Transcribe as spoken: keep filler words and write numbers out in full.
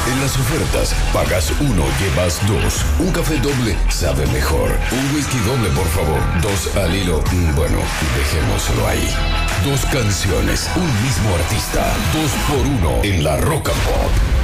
En las ofertas, pagas uno, llevas dos. Un café doble sabe mejor. Un whisky doble, por favor. Dos al hilo. Bueno, dejémoslo ahí. Dos canciones, un mismo artista. Dos por uno en la Rock and Pop.